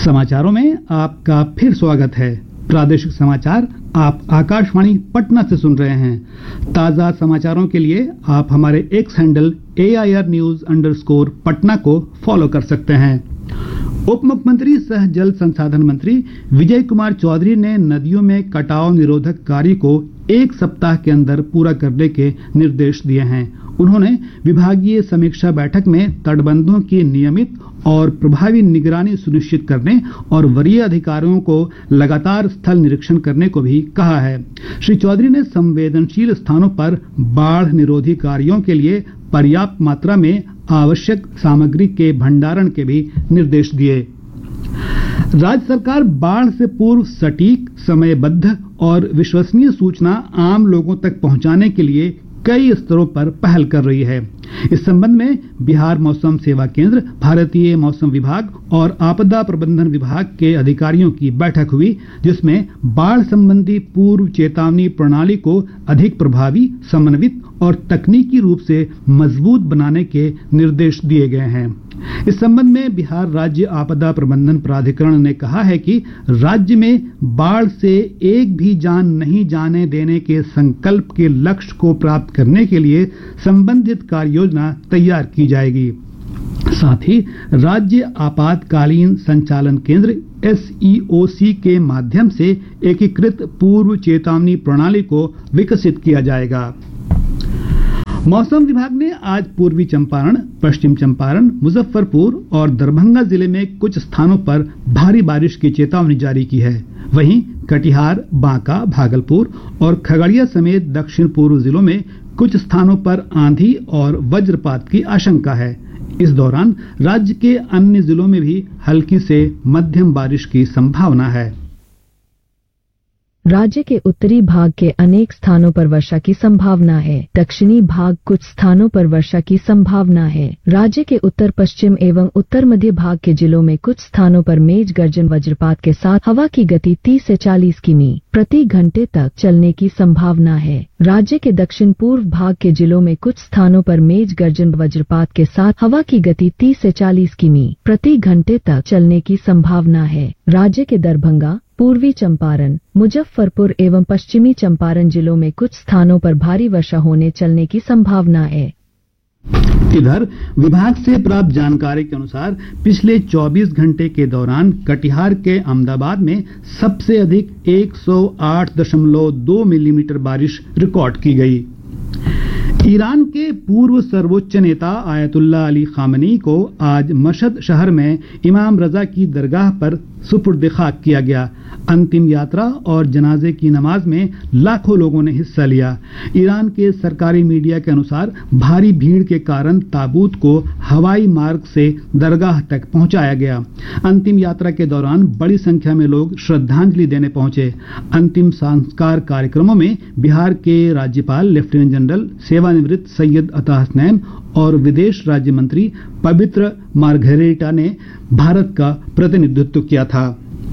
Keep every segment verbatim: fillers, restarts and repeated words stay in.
समाचारों में आपका फिर स्वागत है। प्रादेशिक समाचार आप आकाशवाणी पटना से सुन रहे हैं। ताजा समाचारों के लिए आप हमारे x handle A I R news underscore Patna को फॉलो कर सकते हैं। उप मुख्यमंत्री सह जल संसाधन मंत्री विजय कुमार चौधरी ने नदियों में कटाव निरोधक कार्य को एक सप्ताह के अंदर पूरा करने के निर्देश दिए हैं। उन्होंने विभागीय समीक्षा बैठक में तटबंधों की नियमित और प्रभावी निगरानी सुनिश्चित करने और वरीय अधिकारियों को लगातार स्थल निरीक्षण करने को भी कहा है। श्री चौधरी ने संवेदनशील स्थानों पर बाढ़ निरोधी कार्यों के लिए पर्याप्त मात्रा में आवश्यक सामग्री के भंडारण के भी निर्देश दिए। राज्य सरकार बाढ़ से पूर्व सटीक, समयबद्ध और विश्वसनीय सूचना आम लोगों तक पहुंचाने के लिए कई स्तरों पर पहल कर रही है। इस संबंध में बिहार मौसम सेवा केंद्र, भारतीय मौसम विभाग और आपदा प्रबंधन विभाग के अधिकारियों की बैठक हुई, जिसमें बाढ़ संबंधी पूर्व चेतावनी प्रणाली को अधिक प्रभावी, समन्वित और तकनीकी रूप से मजबूत बनाने के निर्देश दिए गए हैं। इस संबंध में बिहार राज्य आपदा प्रबंधन प्राधिकरण ने कहा है कि राज्य में बाढ़ से एक भी जान नहीं जाने देने के संकल्प के लक्ष्य को प्राप्त करने के लिए संबंधित कार्य योजना तैयार की जाएगी। साथ ही राज्य आपातकालीन संचालन केंद्र एस ई ओ सी के माध्यम से एकीकृत पूर्व चेतावनी प्रणाली को विकसित किया जाएगा। मौसम विभाग ने आज पूर्वी चंपारण, पश्चिम चंपारण, मुजफ्फरपुर और दरभंगा जिले में कुछ स्थानों पर भारी बारिश की चेतावनी जारी की है। वहीं कटिहार, बांका, भागलपुर और खगड़िया समेत दक्षिण पूर्व जिलों में कुछ स्थानों पर आंधी और वज्रपात की आशंका है। इस दौरान राज्य के अन्य जिलों में भी हल्की से मध्यम बारिश की संभावना है। राज्य के उत्तरी भाग के अनेक स्थानों पर वर्षा की संभावना है। दक्षिणी भाग कुछ स्थानों पर वर्षा की संभावना है। राज्य के उत्तर पश्चिम एवं उत्तर मध्य भाग के जिलों में कुछ स्थानों पर मेघ गर्जन वज्रपात के साथ हवा की गति तीस से चालीस किमी प्रति घंटे तक चलने की संभावना है। राज्य के दक्षिण पूर्व भाग के जिलों में कुछ स्थानों पर मेघ गर्जन वज्रपात के साथ हवा की गति तीस से चालीस किमी प्रति घंटे तक चलने की संभावना है। राज्य के दरभंगा, पूर्वी चंपारण, मुजफ्फरपुर एवं पश्चिमी चंपारण जिलों में कुछ स्थानों पर भारी वर्षा होने चलने की संभावना है। इधर विभाग से प्राप्त जानकारी के अनुसार पिछले चौबीस घंटे के दौरान कटिहार के अहमदाबाद में सबसे अधिक एक सौ आठ दशमलव दो मिलीमीटर बारिश रिकॉर्ड की गई। ईरान के पूर्व सर्वोच्च नेता आयतुल्लाह अली खामनी को आज मशहद शहर में इमाम रजा की दरगाह पर सुपुर्द खाक किया गया। अंतिम यात्रा और जनाजे की नमाज में लाखों लोगों ने हिस्सा लिया। ईरान के सरकारी मीडिया के अनुसार भारी भीड़ के कारण ताबूत को हवाई मार्ग से दरगाह तक पहुंचाया गया। अंतिम यात्रा के दौरान बड़ी संख्या में लोग श्रद्धांजलि देने पहुंचे। अंतिम संस्कार कार्यक्रमों में बिहार के राज्यपाल लेफ्टिनेंट जनरल सेवानिवृत्त सैयद अता हसनैन और विदेश राज्य मंत्री पवित्र मार्घरेटा ने भारत का प्रतिनिधित्व किया था।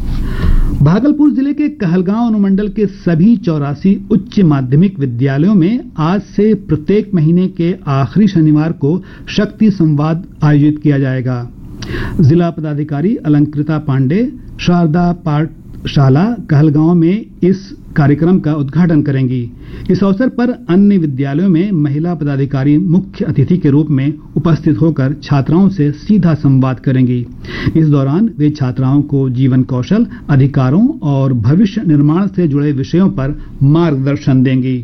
भागलपुर जिले के कहलगांव अनुमंडल के सभी चौरासी उच्च माध्यमिक विद्यालयों में आज से प्रत्येक महीने के आखिरी शनिवार को शक्ति संवाद आयोजित किया जाएगा। जिला पदाधिकारी अलंकृता पांडे शारदा पाठशाला कहलगांव में इस कार्यक्रम का उद्घाटन करेंगी। इस अवसर पर अन्य विद्यालयों में महिला पदाधिकारी मुख्य अतिथि के रूप में उपस्थित होकर छात्राओं से सीधा संवाद करेंगी। इस दौरान वे छात्राओं को जीवन कौशल, अधिकारों और भविष्य निर्माण से जुड़े विषयों पर मार्गदर्शन देंगी।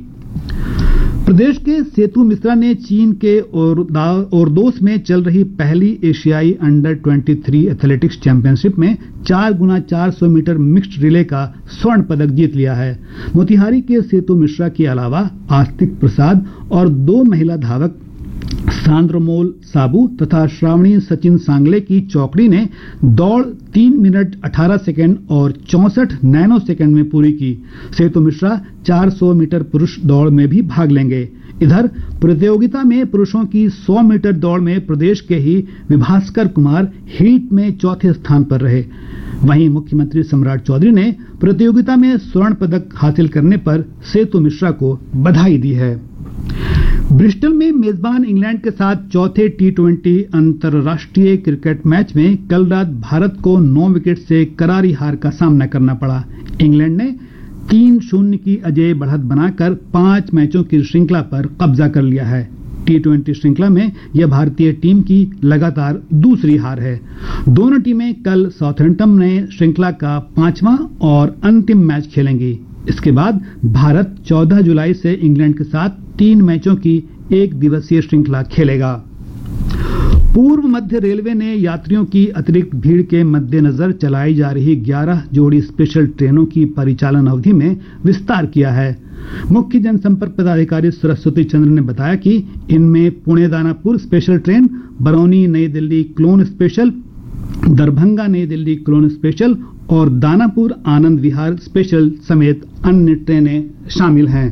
प्रदेश के सेतु मिश्रा ने चीन के ओरदोस में चल रही पहली एशियाई अंडर तेईस एथलेटिक्स चैंपियनशिप में चार गुना चार सौ मीटर मिक्स्ड रिले का स्वर्ण पदक जीत लिया है। मोतिहारी के सेतु मिश्रा के अलावा आस्तिक प्रसाद और दो महिला धावक सांद्रमोल साबू तथा श्रावणी सचिन सांगले की चौकड़ी ने दौड़ तीन मिनट अठारह सेकंड और चौसठ नैनो सेकंड में पूरी की। सेतु मिश्रा चार सौ मीटर पुरुष दौड़ में भी भाग लेंगे। इधर प्रतियोगिता में पुरुषों की सौ मीटर दौड़ में प्रदेश के ही विभास्कर कुमार हीट में चौथे स्थान पर रहे। वहीं मुख्यमंत्री सम्राट चौधरी ने प्रतियोगिता में स्वर्ण पदक हासिल करने पर सेतु मिश्रा को बधाई दी है। ब्रिस्टल में मेजबान इंग्लैंड के साथ चौथे टी ट्वेंटी अंतर्राष्ट्रीय क्रिकेट मैच में कल रात भारत को नौ विकेट से करारी हार का सामना करना पड़ा। इंग्लैंड ने तीन शून्य की अजेय बढ़त बनाकर पांच मैचों की श्रृंखला पर कब्जा कर लिया है। टी ट्वेंटी श्रृंखला में यह भारतीय टीम की लगातार दूसरी हार है। दोनों टीमें कल साउथहैम्पटन में श्रृंखला का पांचवां और अंतिम मैच खेलेंगी। इसके बाद भारत चौदह जुलाई से इंग्लैंड के साथ तीन मैचों की एक दिवसीय श्रृंखला खेलेगा। पूर्व मध्य रेलवे ने यात्रियों की अतिरिक्त भीड़ के मद्देनजर चलाई जा रही ग्यारह जोड़ी स्पेशल ट्रेनों की परिचालन अवधि में विस्तार किया है। मुख्य जनसंपर्क पदाधिकारी सरस्वती चंद्र ने बताया कि इनमें पुणे दानापुर स्पेशल ट्रेन, बरौनी नई दिल्ली क्लोन स्पेशल, दरभंगा नई दिल्ली क्लोन स्पेशल और दानापुर आनंद विहार स्पेशल समेत अन्य ट्रेनें शामिल हैं।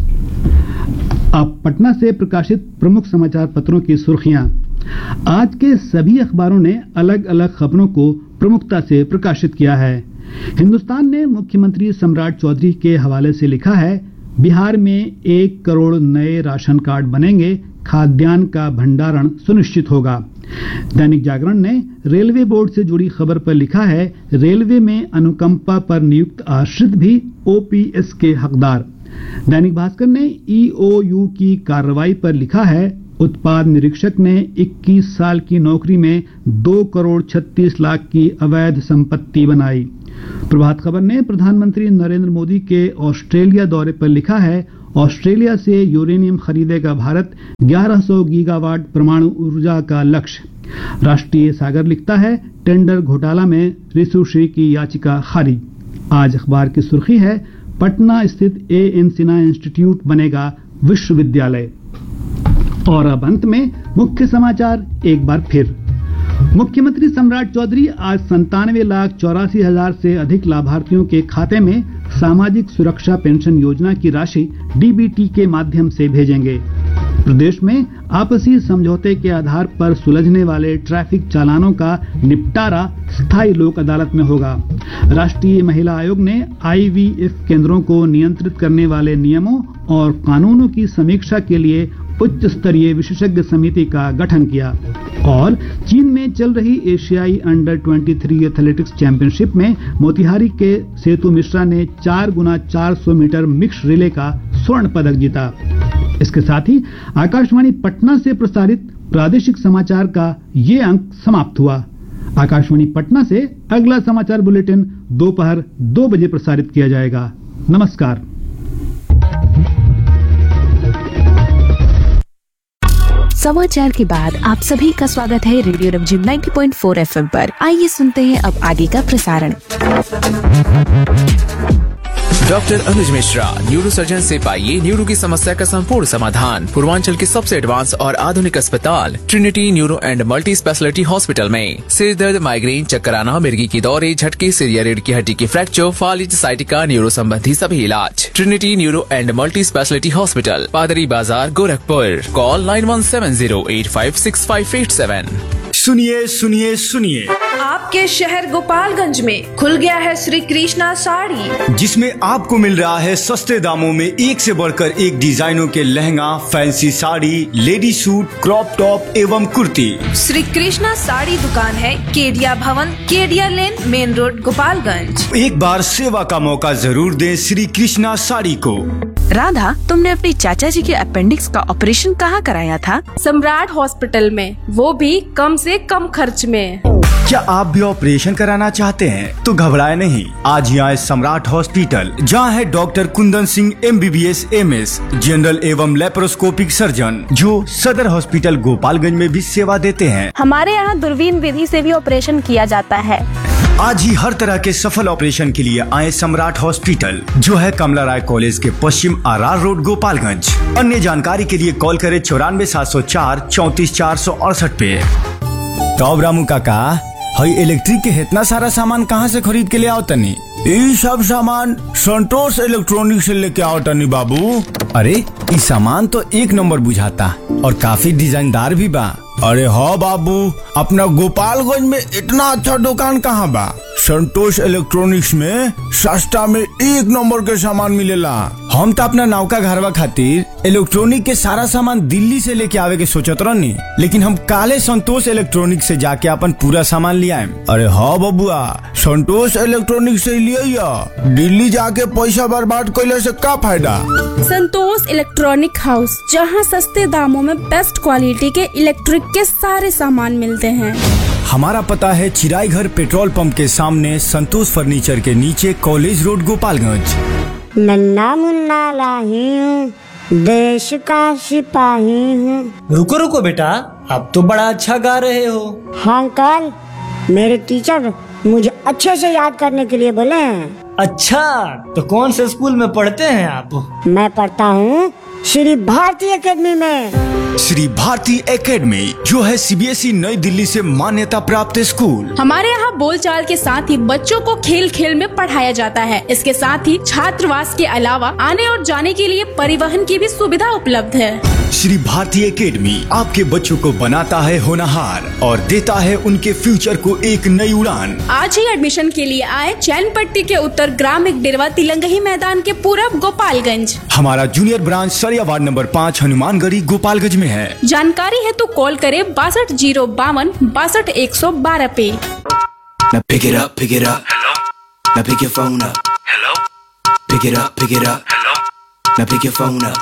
अब पटना से प्रकाशित प्रमुख समाचार पत्रों की सुर्खियां। आज के सभी अखबारों ने अलग अलग खबरों को प्रमुखता से प्रकाशित किया है। हिंदुस्तान ने मुख्यमंत्री सम्राट चौधरी के हवाले से लिखा है, बिहार में एक करोड़ नए राशन कार्ड बनेंगे, खाद्यान्न का भंडारण सुनिश्चित होगा। दैनिक जागरण ने रेलवे बोर्ड से जुड़ी खबर पर लिखा है, रेलवे में अनुकंपा पर नियुक्त आश्रित भी ओपीएस के हकदार। दैनिक भास्कर ने ईओयू की कार्रवाई पर लिखा है, उत्पाद निरीक्षक ने इक्कीस साल की नौकरी में दो करोड़ छत्तीस लाख की अवैध संपत्ति बनाई। प्रभात खबर ने प्रधानमंत्री नरेंद्र मोदी के ऑस्ट्रेलिया दौरे पर लिखा है, ऑस्ट्रेलिया से यूरेनियम खरीदेगा भारत, ग्यारह सौ गीगावाट परमाणु ऊर्जा का लक्ष्य। राष्ट्रीय सागर लिखता है, टेंडर घोटाला में ऋषुश्री की याचिका खारिज। आज अखबार की सुर्खी है, पटना स्थित ए एन सिन्हा इंस्टीट्यूट बनेगा विश्वविद्यालय। और अब अंत में मुख्य समाचार एक बार फिर। मुख्यमंत्री सम्राट चौधरी आज संतानवे लाख चौरासी हजार से अधिक लाभार्थियों के खाते में सामाजिक सुरक्षा पेंशन योजना की राशि डीबीटी के माध्यम से भेजेंगे। प्रदेश में आपसी समझौते के आधार पर सुलझने वाले ट्रैफिक चालानों का निपटारा स्थायी लोक अदालत में होगा। राष्ट्रीय महिला आयोग ने आईवीएफ केंद्रों को नियंत्रित करने वाले नियमों और कानूनों की समीक्षा के लिए उच्च स्तरीय विशेषज्ञ समिति का गठन किया। और चीन में चल रही एशियाई अंडर तेईस एथलेटिक्स चैंपियनशिप में मोतिहारी के सेतु मिश्रा ने चार गुना चार सौ मीटर मिक्स रिले का स्वर्ण पदक जीता। इसके साथ ही आकाशवाणी पटना से प्रसारित प्रादेशिक समाचार का ये अंक समाप्त हुआ। आकाशवाणी पटना से अगला समाचार बुलेटिन दोपहर दो बजे प्रसारित किया जाएगा। नमस्कार। समाचार के बाद आप सभी का स्वागत है रेडियो रमझिम नब्बे पॉइंट चार एफएम पर। आइए सुनते हैं अब आगे का प्रसारण। डॉक्टर अनुज मिश्रा, न्यूरो सर्जन से पाइए न्यूरो की समस्या का संपूर्ण समाधान पूर्वांचल के सबसे एडवांस और आधुनिक अस्पताल Trinity neuro and multi speciality hospital में। सिर दर्द, माइग्रेन, चक्कर आना, मिर्गी की दौरे, झटके, सिर या रीढ़ की हड्डी की फ्रैक्चर, फालिज, साइटिका, न्यूरो संबंधी सभी इलाज Trinity neuro and multi speciality hospital, पादरी बाजार, Gorakhpur. Call nine one seven zero eight five six five eight seven. सुनिए सुनिए सुनिए, आपके शहर गोपालगंज में खुल गया है श्री कृष्णा साड़ी, जिसमें आपको मिल रहा है सस्ते दामों में एक से बढ़कर एक डिजाइनों के lehenga, fancy sari, lady suit, crop top एवं कुर्ती। श्री कृष्णा साड़ी दुकान है केडिया भवन, केडिया लेन, मेन रोड, गोपालगंज। एक बार सेवा का मौका जरूर दें श्री कृष्णा साड़ी को। राधा, तुमने अपने चाचा जी के अपेंडिक्स का ऑपरेशन कहाँ कराया था? सम्राट हॉस्पिटल में, वो भी कम से कम खर्च में। क्या आप भी ऑपरेशन कराना चाहते हैं तो घबराए नहीं, आज ही आए सम्राट हॉस्पिटल, जहां है doctor Kundan Singh MBBS MS, general एवं लेप्रोस्कोपिक सर्जन, जो सदर हॉस्पिटल गोपालगंज में भी सेवा देते हैं। हमारे यहाँ दूरबीन विधि से भी ऑपरेशन किया जाता है। आज ही हर तरह के सफल ऑपरेशन के लिए आए सम्राट हॉस्पिटल, जो है कमला राय कॉलेज के पश्चिम आर रोड, गोपालगंज। अन्य जानकारी के लिए कॉल करें चौरानवे सात सौ चार चौतीस चार सौ अड़सठ पे। तो रामू काका, हई इलेक्ट्रिक के इतना सारा सामान कहाँ से खरीद के ले आओ तनी? ये सब सामान संतोष इलेक्ट्रॉनिक से लेके आओ तनी बाबू। अरे ये सामान तो एक नंबर बुझाता और काफी डिजाइनदार भी बा। अरे हाँ बाबू, अपना गोपालगंज में इतना अच्छा दुकान कहाँ बा? संतोष इलेक्ट्रॉनिक्स में सस्ता में एक नंबर के सामान मिलेला। हम तो अपना नौका घरवा खातिर इलेक्ट्रॉनिक के सारा सामान दिल्ली से लेके आवे के सोचत रहनी, लेकिन हम काले संतोष इलेक्ट्रॉनिक से जाके अपन पूरा सामान ले आए। अरे हाँ बबुआ, संतोष इलेक्ट्रॉनिक से लिया, दिल्ली जाके पैसा बर्बाद कैले से का फायदा। संतोष इलेक्ट्रॉनिक हाउस, जहां सस्ते दामों में बेस्ट क्वालिटी के इलेक्ट्रिक के सारे सामान मिलते हैं। हमारा पता है चिराई घर पेट्रोल पंप के सामने, संतोष फर्नीचर के नीचे, कॉलेज रोड, गोपालगंज। नन्ना मुन्ना लाही हूँ, देश का सिपाही हूँ। रुको रुको बेटा, अब तो बड़ा अच्छा गा रहे हो। हाँ अंकल, मेरे टीचर मुझे अच्छे से याद करने के लिए बोले हैं। अच्छा, तो कौन से स्कूल में पढ़ते हैं आप? मैं पढ़ता हूँ श्री भारती एकेडमी में। श्री भारती एकेडमी जो है सीबीएसई नई दिल्ली से मान्यता प्राप्त स्कूल। हमारे यहाँ बोलचाल के साथ ही बच्चों को खेल खेल में पढ़ाया जाता है। इसके साथ ही छात्रावास के अलावा आने और जाने के लिए परिवहन की भी सुविधा उपलब्ध है। श्री भारती एकेडमी आपके बच्चों को बनाता है होनहार और देता है उनके फ्यूचर को एक नई उड़ान। आज ही एडमिशन के लिए आए चैनपट्टी के उत्तर ग्रामीण डेरवा तिलंगही मैदान के पूरब गोपालगंज। हमारा जूनियर ब्रांच सरिया वार्ड नंबर पाँच हनुमानगढ़ी गोपालगंज में है। जानकारी है तो कॉल करे बासठ जीरो बावन बासठ एक सौ बारह पे। Now pick it up, pick it up. Hello. Now pick your phone up. Hello. Pick it up, pick it up. Hello. Now pick your phone up.